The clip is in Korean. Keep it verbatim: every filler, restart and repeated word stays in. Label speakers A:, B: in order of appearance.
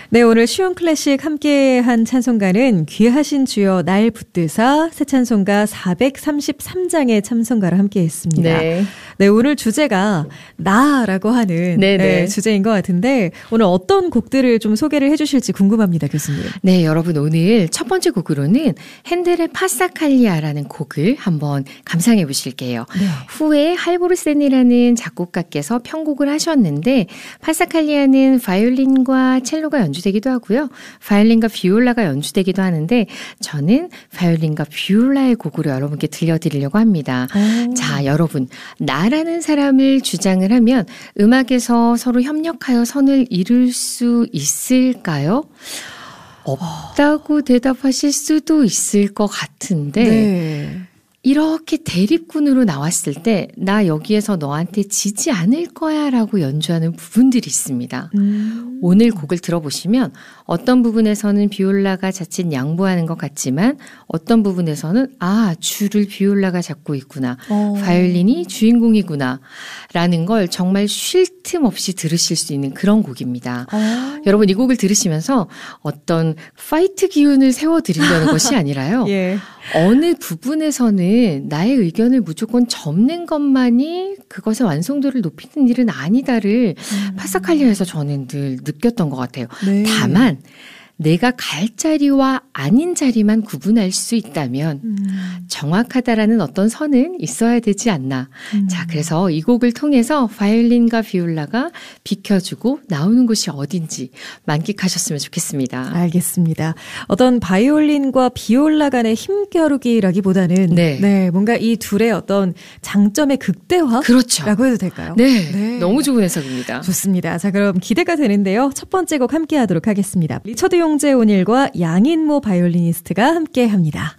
A: 네, 오늘 쉬운 클래식 함께한 찬송가는 귀하신 주여 날 붙드사 새 찬송가 사백삼십삼 장의 찬송가를 함께했습니다.
B: 네.
A: 네, 오늘 주제가 나라고 하는 네, 주제인 것 같은데 오늘 어떤 곡들을 좀 소개를 해주실지 궁금합니다, 교수님.
B: 네, 여러분 오늘 첫 번째 곡으로는 핸델의 파사칼리아라는 곡을 한번 감상해 보실게요. 네. 후에 할보르센이라는 작곡가께서 편곡을 하셨는데 파사칼리아는 바이올린과 첼로가 연주되기도 하고요. 바이올린과 비올라가 연주되기도 하는데 저는 바이올린과 비올라의 곡으로 여러분께 들려드리려고 합니다. 오. 자, 여러분 나라는 사람을 주장을 하면 음악에서 서로 협력하여 선을 이룰 수 있을까요? 없다고 대답하실 수도 있을 것 같은데 네. 이렇게 대립군으로 나왔을 때 나 여기에서 너한테 지지 않을 거야 라고 연주하는 부분들이 있습니다. 음. 오늘 곡을 들어보시면 어떤 부분에서는 비올라가 자칫 양보하는 것 같지만 어떤 부분에서는 아 주를 비올라가 잡고 있구나. 오. 바이올린이 주인공이구나 라는 걸 정말 쉴 틈 없이 들으실 수 있는 그런 곡입니다. 오. 여러분 이 곡을 들으시면서 어떤 파이트 기운을 세워드리려는 것이 아니라요. 예. 어느 부분에서는 나의 의견을 무조건 접는 것만이 그것의 완성도를 높이는 일은 아니다를 음. 파사칼리아에서 저는 늘 느꼈던 것 같아요. 네. 다만 내가 갈 자리와 아닌 자리만 구분할 수 있다면 음. 정확하다라는 어떤 선은 있어야 되지 않나. 음. 자, 그래서 이 곡을 통해서 바이올린과 비올라가 비켜주고 나오는 곳이 어딘지 만끽하셨으면 좋겠습니다.
A: 알겠습니다. 어떤 바이올린과 비올라 간의 힘겨루기라기보다는 네. 네, 뭔가 이 둘의 어떤 장점의 극대화?
B: 그렇죠.
A: 라고 해도 될까요?
B: 네, 네. 너무 좋은 해석입니다.
A: 좋습니다. 자, 그럼 기대가 되는데요. 첫 번째 곡 함께 하도록 하겠습니다. 리처드 용재 온일과 양인모 바이올리니스트가 함께 합니다.